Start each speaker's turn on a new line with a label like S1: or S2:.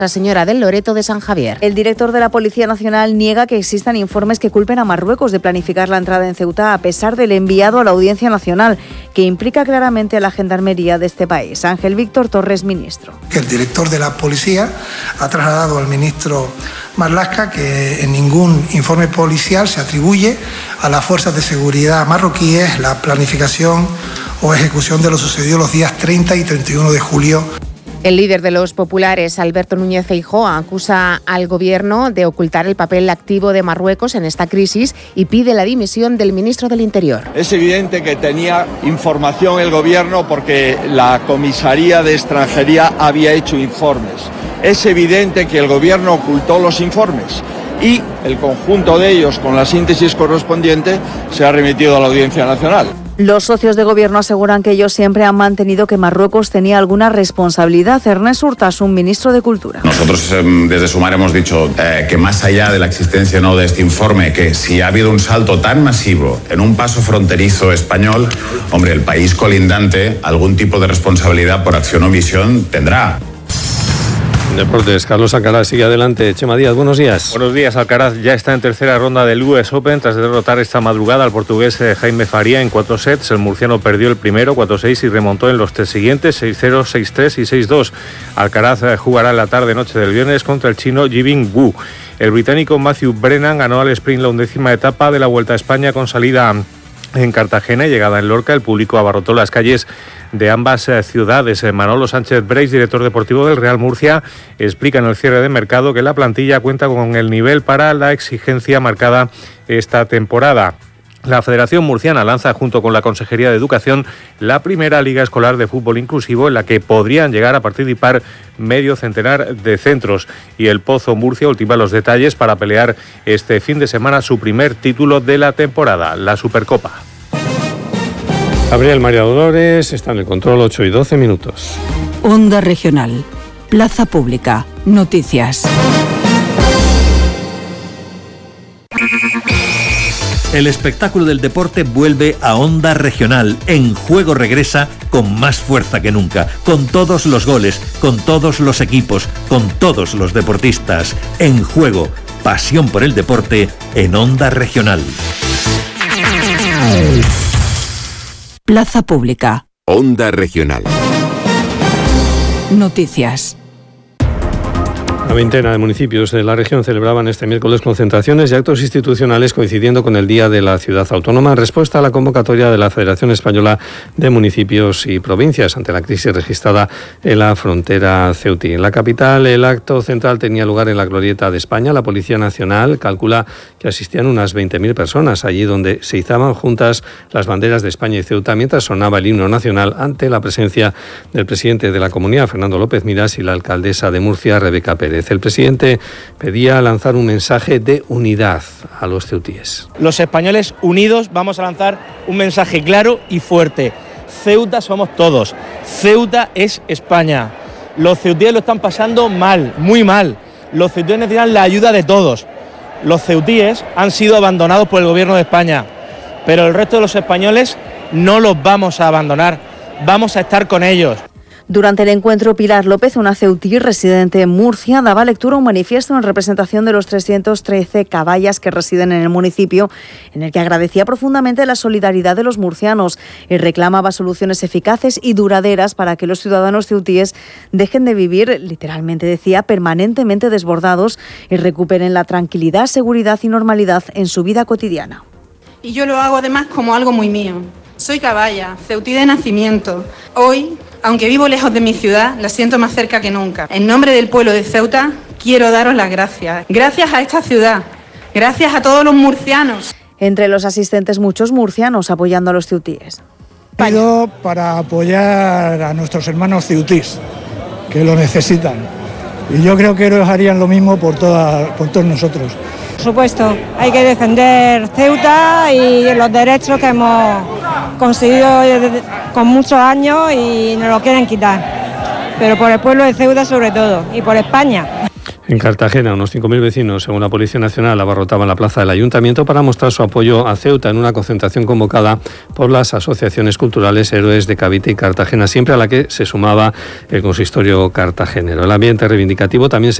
S1: La señora del Loreto de San Javier.
S2: El director de la Policía Nacional niega que existan informes que culpen a Marruecos de planificar la entrada en Ceuta, a pesar del enviado a la Audiencia Nacional, que implica claramente a la Gendarmería de este país. Ángel Víctor Torres, ministro.
S3: El director de la Policía ha trasladado al ministro Marlaska que en ningún informe policial se atribuye a las fuerzas de seguridad marroquíes la planificación o ejecución de lo sucedido los días 30 y 31 de julio.
S1: El líder de los populares, Alberto Núñez Feijóo, acusa al gobierno de ocultar el papel activo de Marruecos en esta crisis y pide la dimisión del ministro del Interior.
S4: Es evidente que tenía información el gobierno porque la comisaría de extranjería había hecho informes. Es evidente que el gobierno ocultó los informes y el conjunto de ellos, con la síntesis correspondiente, se ha remitido a la Audiencia Nacional.
S2: Los socios de gobierno aseguran que ellos siempre han mantenido que Marruecos tenía alguna responsabilidad. Ernest Urtasun, ministro de Cultura.
S5: Nosotros desde Sumar hemos dicho que más allá de la existencia o no de este informe, que si ha habido un salto tan masivo en un paso fronterizo español, hombre, el país colindante algún tipo de responsabilidad por acción o omisión tendrá.
S6: Deportes, Carlos Alcaraz sigue adelante. Chema Díaz, buenos días.
S7: Buenos días, Alcaraz ya está en tercera ronda del US Open tras derrotar esta madrugada al portugués Jaime Faria en 4 sets. El murciano perdió el primero, 4-6, y remontó en los 3 siguientes, 6-0, 6-3 y 6-2. Alcaraz jugará en la tarde-noche del viernes contra el chino Yibing Wu. El británico Matthew Brennan ganó al sprint la 11ª etapa de la Vuelta a España con salida en Cartagena y llegada en Lorca. El público abarrotó las calles de ambas ciudades. Manolo Sánchez Breis, director deportivo del Real Murcia, explica en el cierre de mercado que la plantilla cuenta con el nivel para la exigencia marcada esta temporada. La Federación Murciana lanza, junto con la Consejería de Educación, la primera Liga Escolar de Fútbol Inclusivo, en la que podrían llegar a participar medio centenar de centros. Y el Pozo Murcia ultima los detalles para pelear este fin de semana su primer título de la temporada, la Supercopa.
S6: Gabriel María Dolores está en el control, 8 y 12 minutos.
S8: Onda Regional, Plaza Pública, Noticias.
S9: El espectáculo del deporte vuelve a Onda Regional. En Juego regresa con más fuerza que nunca, con todos los goles, con todos los equipos, con todos los deportistas. En Juego, pasión por el deporte en Onda Regional.
S8: Plaza Pública.
S10: Onda Regional.
S8: Noticias.
S6: Una veintena de municipios de la región celebraban este miércoles concentraciones y actos institucionales coincidiendo con el Día de la Ciudad Autónoma en respuesta a la convocatoria de la Federación Española de Municipios y Provincias ante la crisis registrada en la frontera ceutí. En la capital, el acto central tenía lugar en la Glorieta de España. La Policía Nacional calcula que asistían unas 20.000 personas, allí donde se izaban juntas las banderas de España y Ceuta mientras sonaba el himno nacional, ante la presencia del presidente de la comunidad, Fernando López Miras, y la alcaldesa de Murcia, Rebeca Pérez. El presidente pedía lanzar un mensaje de unidad a los ceutíes.
S11: Los españoles unidos vamos a lanzar un mensaje claro y fuerte. Ceuta somos todos. Ceuta es España. Los ceutíes lo están pasando mal, muy mal. Los ceutíes necesitan la ayuda de todos. Los ceutíes han sido abandonados por el gobierno de España, pero el resto de los españoles no los vamos a abandonar. Vamos a estar con ellos.
S2: Durante el encuentro, Pilar López, una ceutí residente en Murcia, daba lectura a un manifiesto en representación de los 313 caballas que residen en el municipio, en el que agradecía profundamente la solidaridad de los murcianos y reclamaba soluciones eficaces y duraderas para que los ciudadanos ceutíes dejen de vivir, literalmente decía, permanentemente desbordados y recuperen la tranquilidad, seguridad y normalidad en su vida cotidiana.
S12: Y yo lo hago además como algo muy mío. Soy caballa, ceutí de nacimiento. Hoy, aunque vivo lejos de mi ciudad, la siento más cerca que nunca. En nombre del pueblo de Ceuta, quiero daros las gracias. Gracias a esta ciudad. Gracias a todos los murcianos.
S2: Entre los asistentes, muchos murcianos apoyando a los ceutíes.
S13: Pido para apoyar a nuestros hermanos ceutís, que lo necesitan. Y yo creo que ellos harían lo mismo por todos nosotros.
S14: Por supuesto, hay que defender Ceuta y los derechos que hemos conseguido con muchos años y nos lo quieren quitar. Pero por el pueblo de Ceuta sobre todo y por España.
S6: En Cartagena, unos 5.000 vecinos, según la Policía Nacional, abarrotaban la plaza del Ayuntamiento para mostrar su apoyo a Ceuta en una concentración convocada por las asociaciones culturales Héroes de Cavite y Cartagena, siempre a la que se sumaba el consistorio cartagenero. El ambiente reivindicativo también se